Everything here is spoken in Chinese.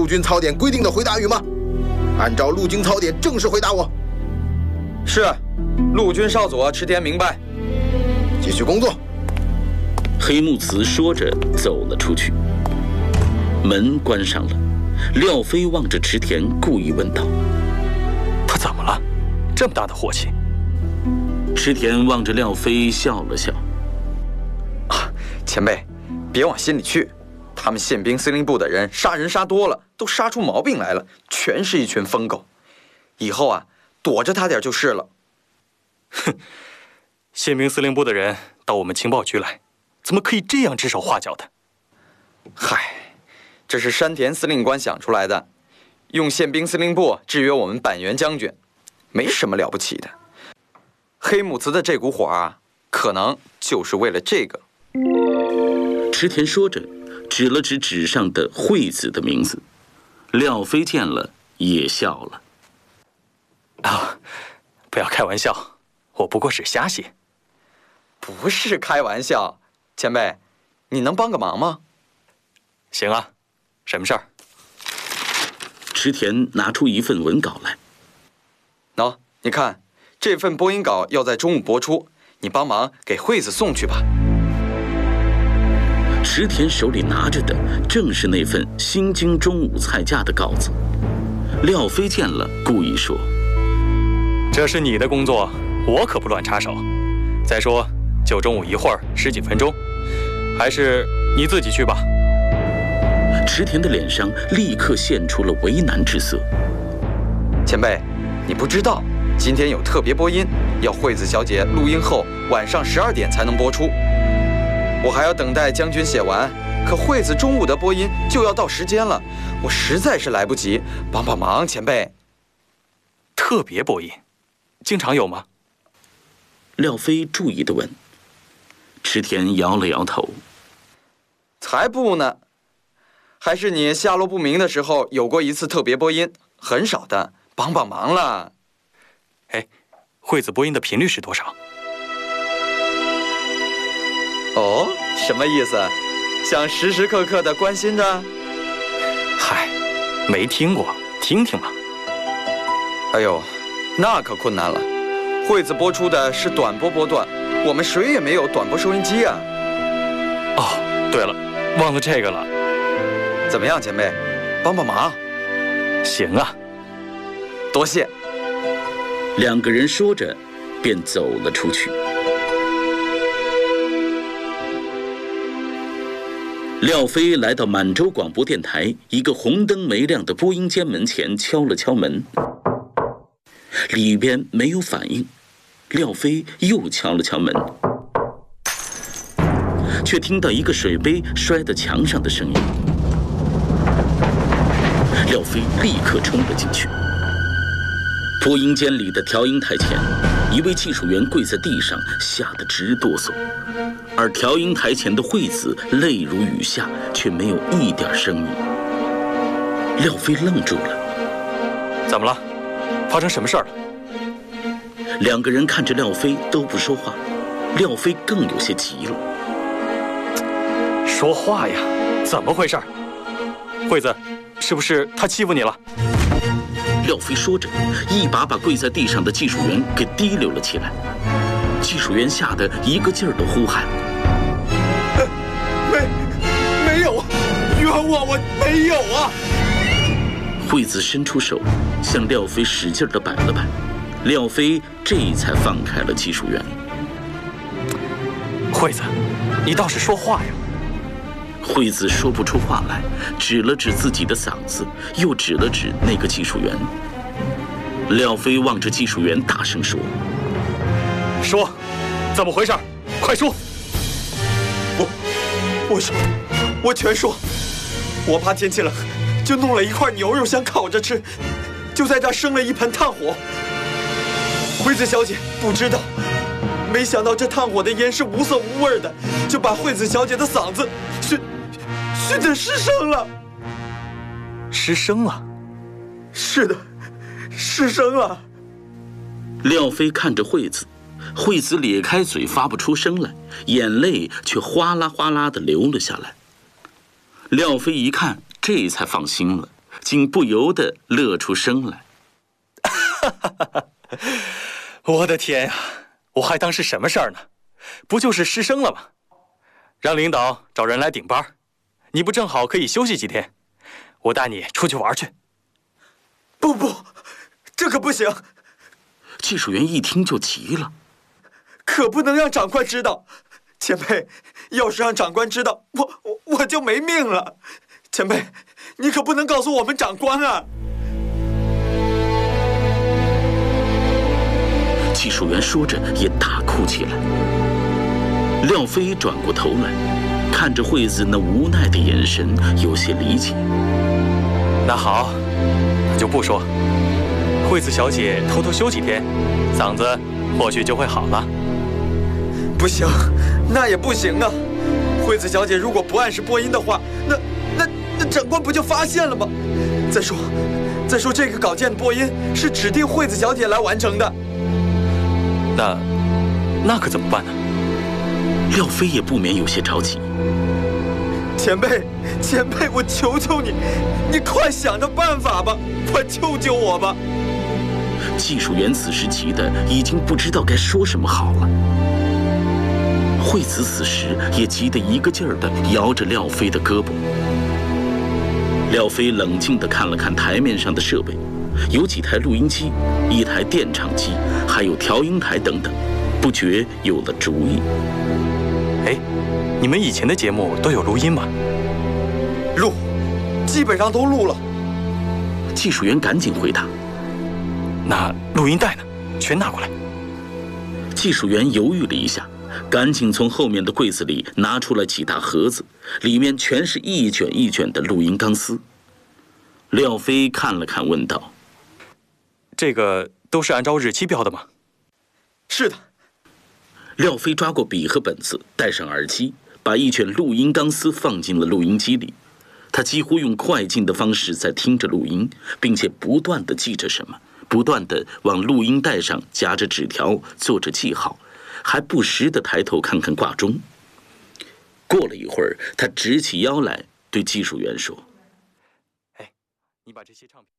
军操典规定的回答语吗？按照陆军操典正式回答我。 是，陆军少佐池田明白。 继续工作。 黑木慈说着走了出去，门关上了。廖飞望着池田，故意问道：“ 他怎么了？这么大的火气？” 池田望着廖飞笑了笑：“ 前辈，别往心里去。他们宪兵司令部的人杀人杀多了，都杀出毛病来了，全是一群疯狗。以后啊，躲着他点就是了。” 哼，宪兵司令部的人到我们情报局来，怎么可以这样指手画脚的？ 嗨，这是山田司令官想出来的，用宪兵司令部制约我们板垣将军，没什么了不起的。黑木慈的这股火啊，可能就是为了这个。 池田说着，指了指纸上的惠子的名字。廖飞见了也笑了。 不要开玩笑，我不过是瞎写。 不是开玩笑，前辈，你能帮个忙吗？ 行啊，什么事儿？ 池田拿出一份文稿来。 喏，你看，这份播音稿要在中午播出，你帮忙给惠子送去吧。 池田手里拿着的正是那份新京中午菜价的稿子。廖飞见了，故意说：“ 这是你的工作，我可不乱插手。再说，就中午一会儿10几分钟，还是你自己去吧。” 池田的脸上立刻现出了为难之色。 前辈，你不知道，今天有特别播音，要惠子小姐录音后晚上12点才能播出。我还要等待将军写完，可惠子中午的播音就要到时间了，我实在是来不及，帮帮忙，前辈。 特别播音，经常有吗？ 廖飞注意地问。池田摇了摇头：“ 才不呢，还是你下落不明的时候有过一次特别播音，很少的，帮帮忙了。” 哎，惠子播音的频率是多少？ 哦，什么意思？想时时刻刻的关心着？ 嗨，没听过，听听嘛。 哎呦，那可困难了。惠子播出的是短波波段，我们谁也没有短波收音机啊。 哦，对了，忘了这个了。 怎么样，前辈，帮帮忙？ 行啊， 多谢。 两个人说着，便走了出去。廖飞来到满洲广播电台一个红灯没亮的播音间门前，敲了敲门，里边没有反应。廖飞又敲了敲门，却听到一个水杯摔到墙上的声音。廖飞立刻冲了进去。播音间里的调音台前，一位技术员跪在地上，吓得直哆嗦。而调音台前的惠子泪如雨下，却没有一点声音。廖飞愣住了。 怎么了？发生什么事儿了？ 两个人看着廖飞都不说话，廖飞更有些急了。 说话呀，怎么回事？惠子，是不是他欺负你了？ 廖飞说着，一把把跪在地上的技术员给提溜了起来。技术员吓得一个劲儿地呼喊：“ 没有，冤枉我没有啊！” 惠子伸出手，向廖飞使劲地摆了摆，廖飞这才放开了技术员。 惠子，你倒是说话呀！ 惠子说不出话来，指了指自己的嗓子，又指了指那个技术员。廖飞望着技术员大声说：“ 说，怎么回事？快说！” 我全说。我怕天气冷，就弄了一块牛肉想烤着吃，就在这生了一盆炭火。惠子小姐不知道，没想到这炭火的烟是无色无味的，就把惠子小姐的嗓子熏得失声了。 失声了？ 是的，失声了。 廖飞看着惠子，惠子咧开嘴发不出声来，眼泪却哗啦哗啦地流了下来。廖飞一看，这才放心了， 竟不由得乐出声来。 我的天呀，我还当是什么事儿呢？不就是失声了吗？让领导找人来顶班，你不正好可以休息几天？我带你出去玩去。 不，这可不行！ 技术员一听就急了， 可不能让长官知道。前辈，要是让长官知道，我就没命了。前辈，你可不能告诉我们长官啊！ 技术员说着也大哭起来。廖飞转过头来，看着惠子那无奈的眼神，有些理解。 那好，那就不说。惠子小姐偷偷休几天，嗓子或许就会好了。 不行，那也不行啊！惠子小姐如果不按时播音的话，那长官不就发现了吗？再说这个稿件的播音是指定惠子小姐来完成的。 那可怎么办呢？ 廖飞也不免有些着急。 前辈，我求求你，你快想着办法吧，快救救我吧！ 技术员此时急得已经不知道该说什么好了。惠子此时也急得一个劲儿地摇着廖飞的胳膊。廖飞冷静地看了看台面上的设备，有几台录音机，一台电唱机，还有调音台等等，不觉有了主意。 哎，你们以前的节目都有录音吗？ 录，基本上都录了。 技术员赶紧回答。 那录音带呢？全拿过来。 技术员犹豫了一下，赶紧从后面的柜子里拿出来几大盒子，里面全是一卷一卷的录音钢丝。廖飞看了看，问道：“ 这个都是按照日期标的吗？”“ 是的。” 廖飞抓过笔和本子，戴上耳机，把一卷录音钢丝放进了录音机里。他几乎用快进的方式在听着录音，并且不断地记着什么，不断地往录音带上夹着纸条，做着记号，还不时地抬头看看挂钟。过了一会儿，他直起腰来，对技术员说：“ 哎，你把这些唱片。”